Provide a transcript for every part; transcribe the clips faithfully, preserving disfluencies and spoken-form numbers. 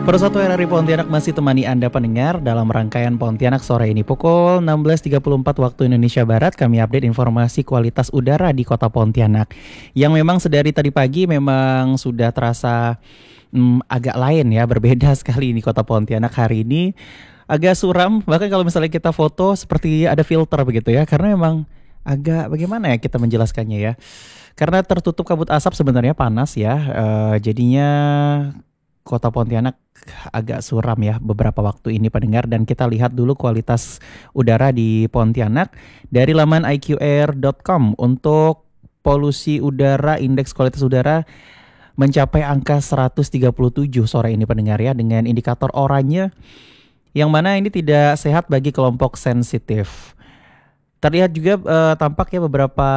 Persatu R R I Pontianak masih temani Anda pendengar dalam rangkaian Pontianak sore ini pukul enam belas tiga puluh empat waktu Indonesia Barat. Kami update informasi kualitas udara di kota Pontianak yang memang sedari tadi pagi memang sudah terasa hmm, agak lain ya, berbeda sekali di kota Pontianak hari ini. Agak suram, bahkan kalau misalnya kita foto seperti ada filter begitu ya, karena memang agak bagaimana ya kita menjelaskannya ya. Karena tertutup kabut asap sebenarnya panas ya, eh, jadinya kota Pontianak agak suram ya beberapa waktu ini pendengar, dan kita lihat dulu kualitas udara di Pontianak dari laman i q air dot com. Untuk polusi udara, indeks kualitas udara mencapai angka seratus tiga puluh tujuh sore ini pendengar ya, dengan indikator oranye yang mana ini tidak sehat bagi kelompok sensitif. Terlihat juga eh, tampak ya beberapa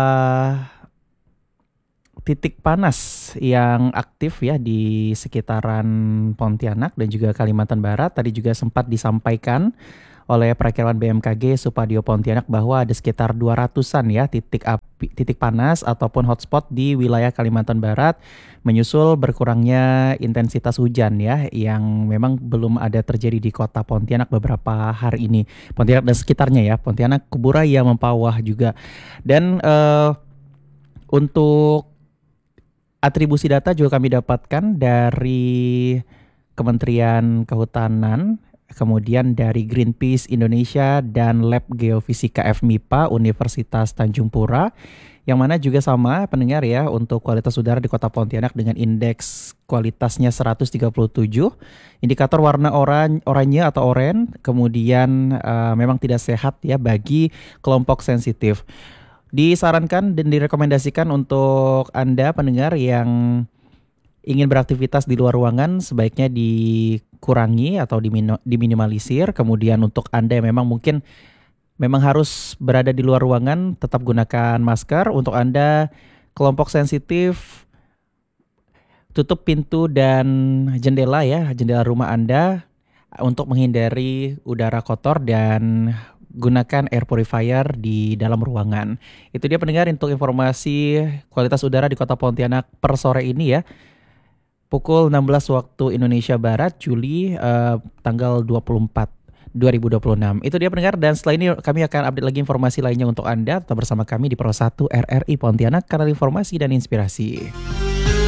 titik panas yang aktif ya di sekitaran Pontianak dan juga Kalimantan Barat. Tadi juga sempat disampaikan oleh perakiraan B M K G Supadio Pontianak bahwa ada sekitar dua ratusan ya titik api, titik panas ataupun hotspot di wilayah Kalimantan Barat, menyusul berkurangnya intensitas hujan ya yang memang belum ada terjadi di kota Pontianak beberapa hari ini. Pontianak dan sekitarnya ya, Pontianak, Kuburaya, Mempawah juga. Dan uh, untuk atribusi data juga kami dapatkan dari Kementerian Kehutanan, kemudian dari Greenpeace Indonesia dan Lab Geofisika F M I P A Universitas Tanjung Pura, yang mana juga sama pendengar ya untuk kualitas udara di kota Pontianak dengan indeks kualitasnya seratus tiga puluh tujuh, indikator warna oranye, oranye atau oranye, kemudian uh, memang tidak sehat ya bagi kelompok sensitif. Disarankan dan direkomendasikan untuk Anda pendengar yang ingin beraktivitas di luar ruangan sebaiknya dikurangi atau diminimalisir. Kemudian untuk Anda yang memang mungkin memang harus berada di luar ruangan, tetap gunakan masker. Untuk Anda kelompok sensitif, tutup pintu dan jendela ya, jendela rumah Anda untuk menghindari udara kotor, dan gunakan air purifier di dalam ruangan. Itu dia pendengar untuk informasi kualitas udara di kota Pontianak per sore ini ya. Pukul enam belas waktu Indonesia Barat, Juli uh, tanggal dua puluh empat dua ribu dua puluh enam. Itu dia pendengar, dan setelah ini kami akan update lagi informasi lainnya untuk Anda. Tetap bersama kami di Persatu R R I Pontianak, kanal informasi dan inspirasi.